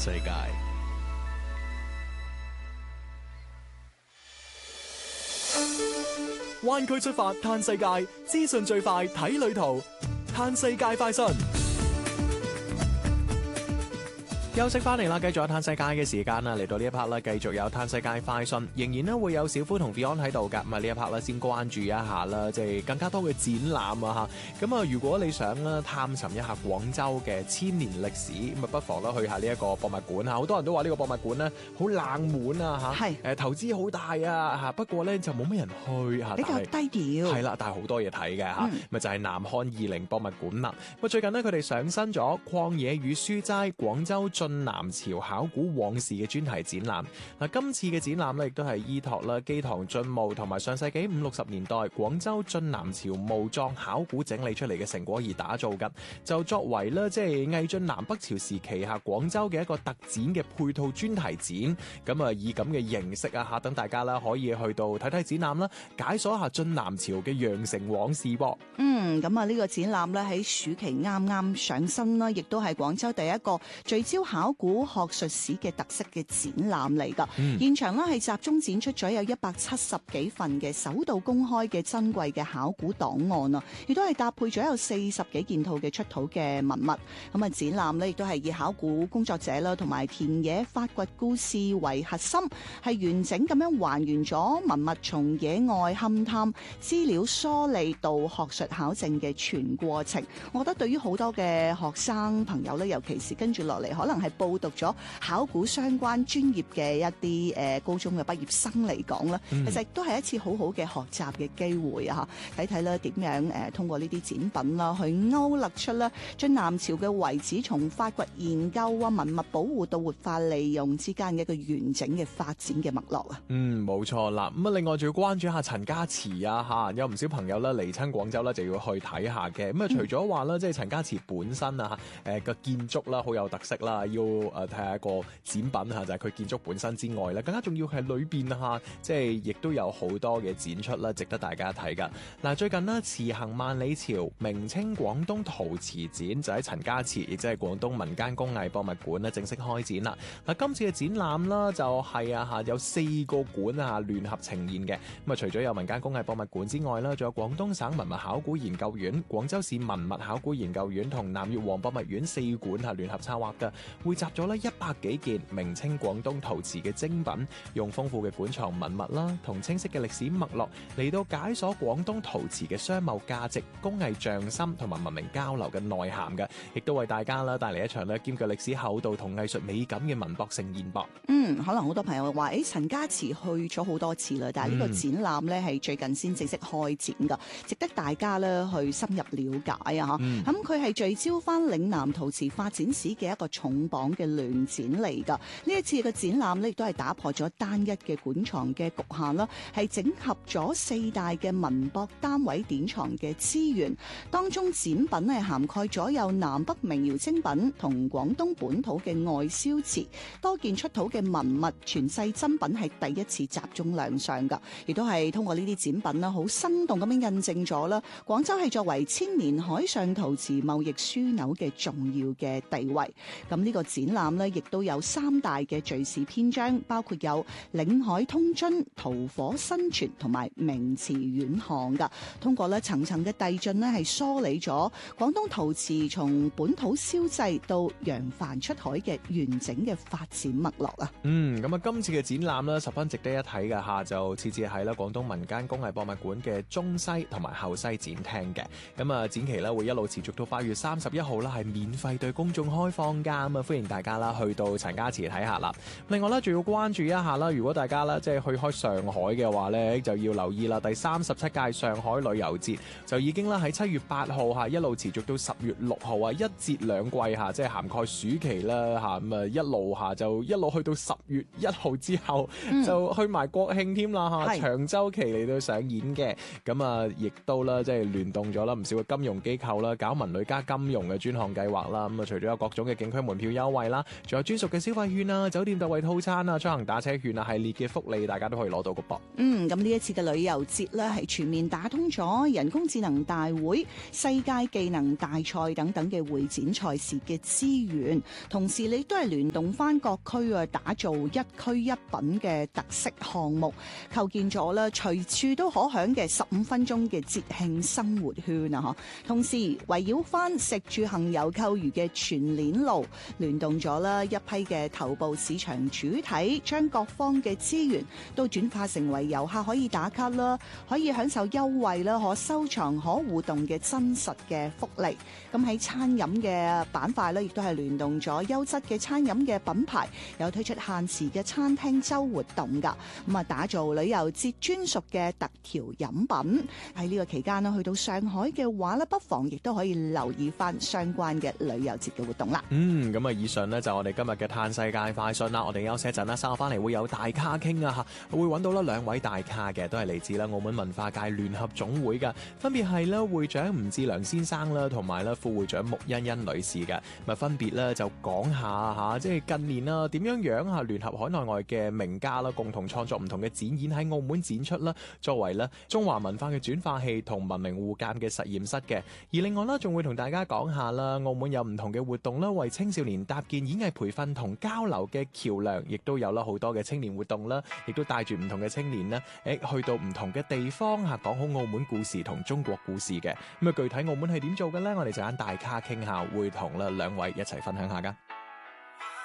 世界。灣區出發嘆世界，資訊最快睇旅途，嘆世界快訊。休息翻嚟啦，繼續有嘆世界嘅時間啦，嚟到呢一 part 啦，繼續有嘆世界快訊，仍然咧會有小夫同 Beyond 喺度噶，咁啊呢一 part 咧先關注一下啦，即係更加多嘅展覽啊吓，咁啊如果你想咧探尋一下廣州嘅千年歷史，咁啊不妨咧去下呢一個博物館啊，好多人都話呢個博物館咧好冷門啊吓，係投資好大啊吓，不過咧就冇乜人去吓， 比較低調， 係啦，但係好多嘢睇嘅吓，咪就係南漢20博物館啦。咁最近咧佢哋上新咗曠野與書齋廣州晉南朝考古往事嘅專題展覽。嗱，今次嘅展覽咧，亦都係依託啦基塘晉墓同埋上世紀50、60年代廣州晉南朝墓葬考古整理出嚟嘅成果而打造嘅，就作為咧即係魏晉南北朝時期下廣州嘅一個特展嘅配套專題展。咁啊，以咁嘅形式啊吓，等大家啦可以去到睇睇展覽啦，解鎖下晉南朝嘅羊城往事噃。 咁啊呢個展覽咧喺暑期啱啱上新啦，亦都係廣州第一個聚焦考古學術史嘅特色嘅展覽嚟噶。現場咧係集中展出咗有170幾份嘅首度公開嘅珍貴嘅考古檔案啊，亦都係搭配咗有40幾件套嘅出土嘅文物。咁啊展覽咧亦都係以考古工作者啦同埋田野發掘故事為核心，係完整咁樣還原咗文物從野外勘探資料梳理到學術考證嘅全過程。我覺得對於好多嘅學生朋友咧，尤其是跟住落嚟可能係報讀咗考古相關專業嘅一啲高中嘅畢業生嚟講咧，其實都係一次好好嘅學習嘅機會啊！睇睇咧點樣通過呢啲展品啦，去勾勒出咧晉南朝嘅遺址從發掘研究啊、文物保護到活化利用之間嘅一個完整嘅發展嘅脈絡啊！ 冇錯啦。咁啊，另外仲要關注一下陳家祠啊吓，有唔少朋友咧嚟親廣州咧就要去睇下嘅。咁啊，除咗話咧即係陳家祠本身啊個建築啦好有特色啦，要睇下一個展品吓，就係佢建築本身之外咧，更加重要係裏邊吓，即係亦都有好多嘅展出啦，值得大家睇噶。嗱，最近呢，慈行萬里朝明清廣東陶瓷展就喺陳家祠，亦即係廣東民間工藝博物館咧正式開展啦。嗱，今次嘅展覽啦就係有4個館聯合呈現嘅。咁啊，除咗有民間工藝博物館之外啦，仲有廣東省文物考古研究院、廣州市文物考古研究院同南越王博物院4館聯合策劃嘅，匯集咗100幾件明清廣東陶瓷嘅精品，用豐富嘅館藏文物啦，同清晰嘅歷史脈絡嚟到解鎖廣東陶瓷嘅商貿價值、工藝匠心同埋文明交流嘅內涵嘅，亦都為大家啦帶嚟一場咧兼具歷史厚度同藝術美感嘅文博盛宴噃。 可能好多朋友話陳家祠去咗好多次啦，但係呢個展覽咧係最近先正式開展噶，值得大家咧去深入了解啊！咁佢係聚焦翻嶺南陶瓷發展史嘅一個重磅嘅聯展嚟噶。呢一次嘅展覽咧亦都係打破咗單一嘅館藏嘅局限啦，係整合咗4大嘅文博單位典藏嘅資源，當中展品係涵蓋咗有南北名窯精品同廣東本土嘅外銷瓷，多件出土嘅文物傳世珍品係第一次集中亮相噶，亦都係通過呢啲展品啦，好生動咁樣印證咗啦，廣州係作為千年海上陶瓷貿易樞紐嘅重要嘅地位。咁呢個展覽呢，亦都有3大嘅敘事篇章，包括有嶺海通津、桃火新傳同埋名瓷遠航噶。通過咧層層嘅遞進呢，係梳理咗廣東陶瓷從本土燒製到揚帆出海嘅完整嘅發展脈絡啊！ 咁啊，今次嘅展覽咧十分值得一睇嘅吓，就設置喺啦廣東民間工藝博物館嘅中西同埋後西展廳嘅。咁啊，展期咧會一路持續到8月31號啦，係免費對公眾開放噶。咁啊，歡迎大家啦去到陳家祠睇下啦。另外咧，仲要關注一下啦，如果大家咧即係去開上海嘅話咧，就要留意啦。第37屆上海旅遊節就已經啦喺7月8號吓，一路持續到10月6號啊，一節兩季吓，即係涵蓋暑期啦吓，咁啊一路吓就一路去到10月1號之後，就去埋國慶添啦吓，長週期嚟到上演嘅。咁啊，亦都啦即係聯動咗啦唔少嘅金融機構啦，搞文旅加金融嘅專項計劃啦。咁啊，除咗有各種嘅景區門票優惠啦，仲有專屬嘅消費券啊、酒店特惠套餐啊、出行打車券啊系列嘅福利，大家都可以攞到個噃。 咁呢一次嘅旅遊節咧，係全面打通咗人工智能大會、世界技能大賽等等嘅會展賽事嘅資源，同時你都係聯動翻各區啊，打造一區一品嘅特色項目，構建咗咧隨處都可享嘅15分鐘嘅節慶生活圈啊！同時圍繞翻食住行遊購娛嘅全鏈路，聯動咗啦一批嘅頭部市場主體，將各方嘅資源都轉化成為遊客可以打卡啦，可以享受優惠啦，可收藏、可互動嘅真實嘅福利。咁喺餐飲嘅板塊咧，亦都係聯動咗優質嘅餐飲嘅品牌，有推出限時嘅餐廳周活動㗎。咁啊，打造旅遊節專屬嘅特調飲品。喺呢個期間呢，去到上海嘅話咧，不妨亦都可以留意翻相關嘅旅遊節嘅活動啦。 咁啊，以上呢就我哋今日嘅嘆世界快訊啦。我哋休息一陣啦，稍後翻嚟會有大咖傾啊嚇，會揾到啦兩位大咖嘅，都係嚟自啦澳門文化界聯合總會嘅，分別係啦會長吳志良先生啦，同埋啦副會長穆欣欣女士嘅。咁啊分別咧就講下嚇，即係近年啊點樣嚇聯合海內外嘅名家啦，共同創作唔同嘅展演喺澳門展出啦，作為咧中華文化嘅轉化器同文明互鑑嘅實驗室嘅。而另外啦，仲會同大家講下啦，澳門有唔同嘅活動啦，為青少年搭建演藝培訓同交流嘅橋梁，亦都有啦好多嘅青年活動啦，亦都帶住唔同嘅青年咧，去到唔同嘅地方嚇，講好澳門故事同中國故事嘅。咁啊，具體澳門係點做嘅咧？我哋就揀大咖傾下，會同啦兩位一齊分享下噶。